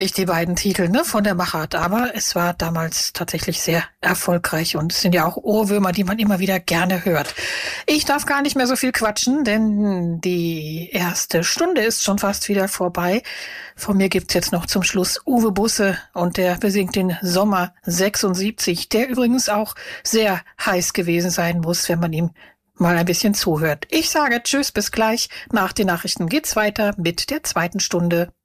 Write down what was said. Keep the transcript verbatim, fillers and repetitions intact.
Ich die beiden Titel, ne, von der Machart, aber es war damals tatsächlich sehr erfolgreich und es sind ja auch Ohrwürmer, die man immer wieder gerne hört. Ich darf gar nicht mehr so viel quatschen, denn die erste Stunde ist schon fast wieder vorbei. Von mir gibt's jetzt noch zum Schluss Uwe Busse und der besingt den Sommer sechsundsiebzig, der übrigens auch sehr heiß gewesen sein muss, wenn man ihm mal ein bisschen zuhört. Ich sage Tschüss, bis gleich. Nach den Nachrichten geht's weiter mit der zweiten Stunde.